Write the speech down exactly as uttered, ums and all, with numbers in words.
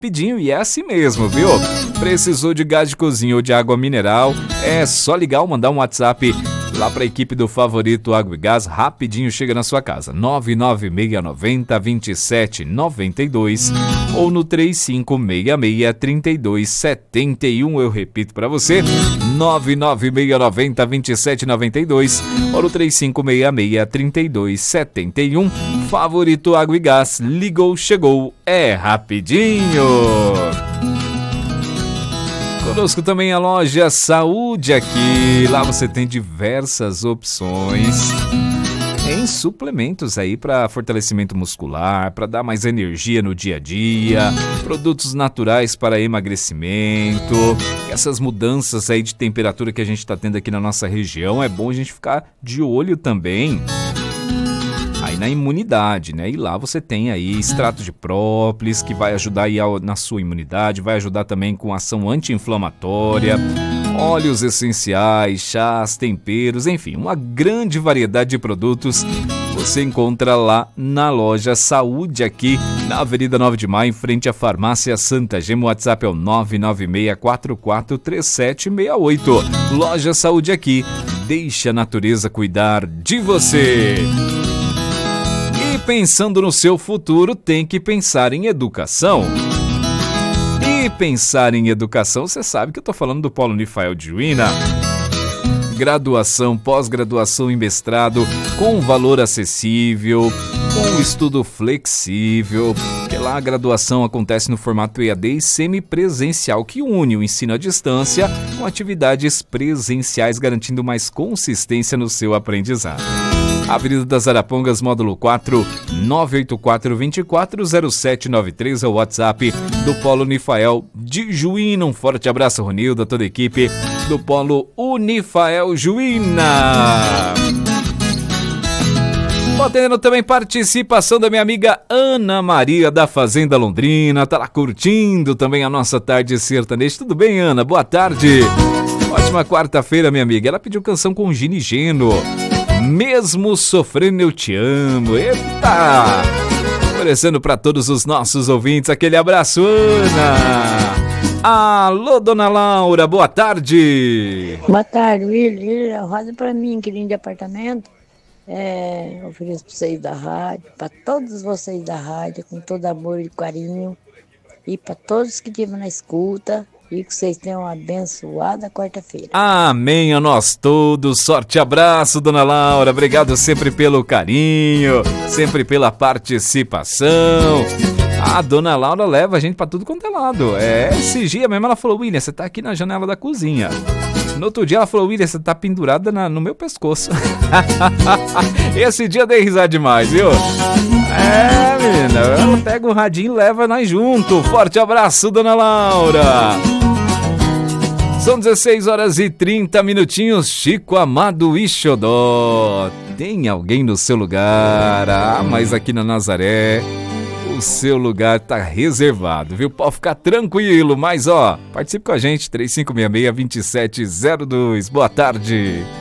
Rapidinho, e é assim mesmo, viu? Precisou de gás de cozinha ou de água mineral? É só ligar ou mandar um WhatsApp lá para a equipe do Favorito Água e Gás, rapidinho chega na sua casa. nove nove seis nove zero, dois sete nove dois ou no três cinco seis seis, três dois sete um. Eu repito para você, nove nove seis nove zero, dois sete nove dois ou no três cinco seis seis, três dois sete um. Favorito Água e Gás, ligou, chegou, é rapidinho. Conosco também a loja Saúde aqui. Lá você tem diversas opções em suplementos aí para fortalecimento muscular, para dar mais energia no dia a dia, produtos naturais para emagrecimento. Essas mudanças aí de temperatura que a gente está tendo aqui na nossa região, é bom a gente ficar de olho também aí na imunidade, né? E lá você tem aí extrato de própolis, que vai ajudar aí na sua imunidade, vai ajudar também com ação anti-inflamatória, óleos essenciais, chás, temperos, enfim, uma grande variedade de produtos você encontra lá na loja Saúde aqui na Avenida nove de Maio, em frente à Farmácia Santa Gema. O WhatsApp é o nove nove seis quatro quatro três sete seis oito. Loja Saúde aqui, deixa a natureza cuidar de você. Pensando no seu futuro, tem que pensar em educação. E pensar em educação, você sabe que eu estou falando do Polo Unifael de Juína. Graduação, pós-graduação e mestrado com valor acessível, com estudo flexível, porque lá a graduação acontece no formato E A D e semipresencial, que une o ensino à distância com atividades presenciais, garantindo mais consistência no seu aprendizado. Avenida das Arapongas, módulo quatro, nove oito quatro, dois quatro zero sete nove três é o WhatsApp do Polo Unifael de Juína. Um forte abraço, Ronildo, a toda a equipe do Polo Unifael Juína. Tendo também participação da minha amiga Ana Maria da Fazenda Londrina, tá lá curtindo também a nossa tarde sertaneja. Tudo bem, Ana? Boa tarde. Ótima quarta-feira, minha amiga. Ela pediu canção com Gini Geno. Mesmo sofrendo eu te amo. Eita! Oferecendo para todos os nossos ouvintes aquele abraço, Ana. Alô, dona Laura, boa tarde. Boa tarde, William. Roda para mim, querido de apartamento. É, ofereço para vocês da rádio, para todos vocês da rádio, com todo amor e carinho. E para todos que estiveram na escuta. E que vocês tenham uma abençoada quarta-feira. Amém a nós todos. Sorte e abraço, dona Laura. Obrigado sempre pelo carinho, sempre pela participação. A dona Laura leva a gente pra tudo quanto é lado. É, esse dia mesmo ela falou, William, você tá aqui na janela da cozinha. No outro dia ela falou, William, você tá pendurada na, no meu pescoço. Esse dia eu dei risada demais, viu? É, menina, ela pega o radinho e leva nós junto. Forte abraço, dona Laura. São dezesseis horas e trinta minutinhos. Chico Amado e Xodó. Tem alguém no seu lugar? Ah, mas aqui na Nazaré o seu lugar tá reservado, viu? Pode ficar tranquilo, mas ó, participe com a gente, três cinco seis seis, dois sete zero dois. Boa tarde.